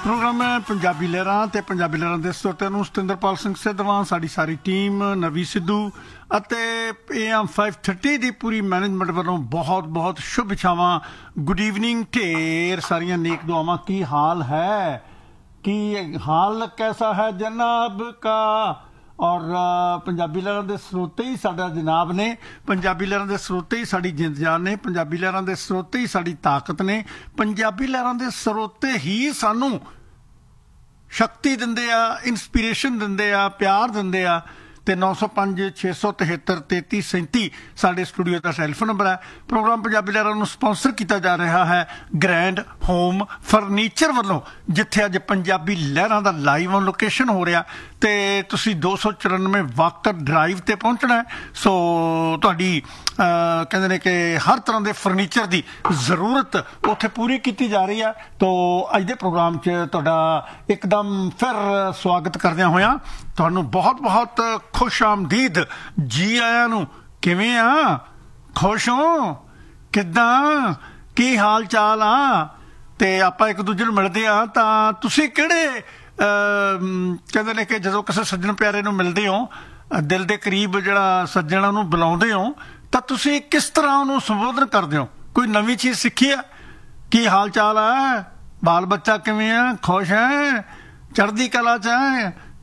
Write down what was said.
Programme है पंजाबी लहरां ते पंजाबी लहरां दे श्रोतिਆਂ ਨੂੰ ਸਤਿੰਦਰਪਾਲ ਸਿੰਘ ਸਿੱਧਵਾਂ ਸਾਡੀ ਸਾਰੀ ਟੀਮ ਨਵੀ ਸਿੱਧੂ ਅਤੇ AM 530 ਦੀ ਪੂਰੀ ਮੈਨੇਜਮੈਂਟ ਵੱਲੋਂ ਬਹੁਤ ਬਹੁਤ ਸ਼ੁਭ ਇਛਾਵਾਂ ਗੁੱਡ ਈਵਨਿੰਗ ਢੇਰ ਸਾਰੀਆਂ ਨੇਕ ਦੁਆਵਾਂ ਕੀ ਹਾਲ ਹੈ ਕੀ ਹਾਲ कैसा है जनाब का और पंजाबी लहरां दे स्रोते ही साडा जनाब ने पंजाबी लहरां दे स्रोते ही साडी जिंद जान ने पंजाबी लहरां दे स्रोते ही साडी ताकत ने पंजाबी लहरां दे स्रोते ही सानू शक्ति दिंदे आ इंस्पीरेशन दिंदे आ प्यार दिंदे आ ਤੇ 905 673 3337 ਸਾਡੇ ਸਟੂਡੀਓ ਦਾ ਟੈਲੀਫੋਨ ਨੰਬਰ ਹੈ। ਪ੍ਰੋਗਰਾਮ ਪੰਜਾਬੀ ਲਹਿਰਾਂ ਨੂੰ ਸਪਾਂਸਰ ਕੀਤਾ ਜਾ ਰਿਹਾ ਹੈ ਗ੍ਰੈਂਡ ਹੋਮ ਫਰਨੀਚਰ ਵੱਲੋਂ, ਜਿੱਥੇ ਅੱਜ ਪੰਜਾਬੀ ਲਹਿਰਾਂ ਦਾ ਲਾਈਵ ਔਨ ਲੋਕੇਸ਼ਨ ਹੋ ਰਿਹਾ ਤੇ ਤੁਸੀਂ 294 ਵਾਕਰ ਡਰਾਈਵ ਤੇ ਪਹੁੰਚਣਾ ਹੈ। ਸੋ ਤੁਹਾਡੀ ਕਹਿੰਦੇ ਨੇ ਕਿ ਹਰ ਤਰ੍ਹਾਂ ਦੇ ਫਰਨੀਚਰ ਦੀ ਜ਼ਰੂਰਤ ਉੱਥੇ ਪੂਰੀ ਕੀਤੀ ਜਾ ਰਹੀ ਹੈ। ਤੋ ਅੱਜ ਦੇ ਪ੍ਰੋਗਰਾਮ 'ਚ ਤੁਹਾਡਾ ਇੱਕਦਮ ਫਿਰ ਸਵਾਗਤ ਕਰਦਿਆਂ ਹੋਇਆਂ ਤੁਹਾਨੂੰ ਬਹੁਤ ਬਹੁਤ खुश आमदीद जी आया नू किवें आ खुश हो किदां की हाल चाल आ ते आपां एक दूजे नूं मिलदे आ तां तुसीं किहड़े कहंदे ने कि जदों किसी सज्जण प्यारे नूं मिलदे हो दिल दे करीब जिहड़ा सज्जण नूं बुलाउंदे हो तां तुसीं किस तरह उहनूं संबोधन करदे हो? कोई नवीं चीज़ सीखी है? की हाल चाल है? बाल बच्चा किवें आ? खुश है? चढ़दी कला च है?